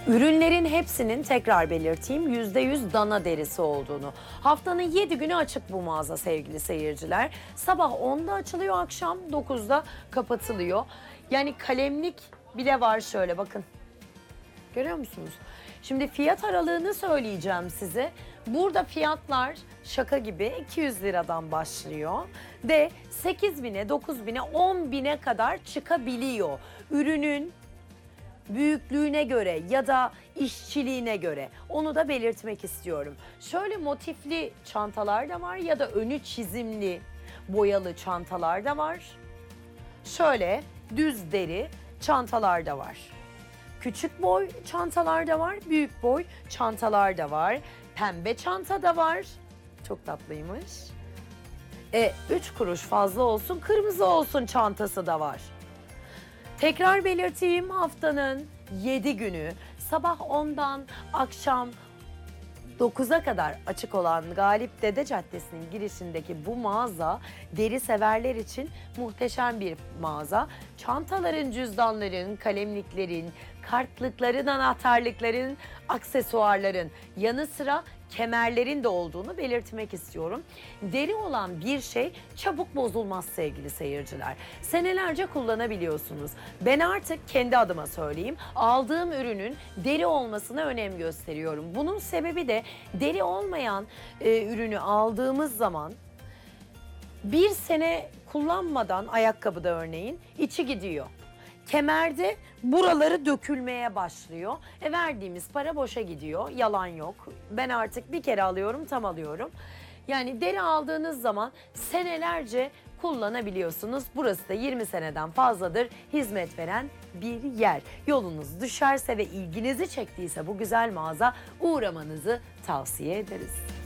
Ürünlerin hepsinin tekrar belirteyim %100 dana derisi olduğunu. Haftanın 7 günü açık bu mağaza sevgili seyirciler. Sabah 10'da açılıyor, akşam 9'da kapatılıyor. Yani kalemlik bile var, şöyle bakın. Görüyor musunuz? Şimdi fiyat aralığını söyleyeceğim size. Burada fiyatlar şaka gibi 200 liradan başlıyor ve 8.000'e, 9.000'e, 10.000'e kadar çıkabiliyor. Ürünün büyüklüğüne göre ya da işçiliğine göre, onu da belirtmek istiyorum. Şöyle motifli çantalar da var ya da önü çizimli boyalı çantalar da var. Şöyle düz deri çantalar da var. Küçük boy çantalar da var, büyük boy çantalar da var. Pembe çanta da var. Çok tatlıymış. 3 kuruş fazla olsun, kırmızı olsun çantası da var. Tekrar belirteyim, haftanın 7 günü sabah 10'dan akşam 9'a kadar açık olan Galip Dede Caddesi'nin girişindeki bu mağaza deri severler için muhteşem bir mağaza. Çantaların, cüzdanların, kalemliklerin, kartlıkların, anahtarlıkların, aksesuarların yanı sıra kemerlerin de olduğunu belirtmek istiyorum. Deri olan bir şey çabuk bozulmaz sevgili seyirciler. Senelerce kullanabiliyorsunuz. Ben artık kendi adıma söyleyeyim, aldığım ürünün deri olmasına önem gösteriyorum. Bunun sebebi de deri olmayan ürünü aldığımız zaman bir sene kullanmadan, ayakkabıda örneğin, içi gidiyor. Kemerde buraları dökülmeye başlıyor. Verdiğimiz para boşa gidiyor. Yalan yok. Ben artık bir kere alıyorum, tam alıyorum. Yani deri aldığınız zaman senelerce kullanabiliyorsunuz. Burası da 20 seneden fazladır hizmet veren bir yer. Yolunuz düşerse ve ilginizi çektiyse bu güzel mağaza, uğramanızı tavsiye ederiz.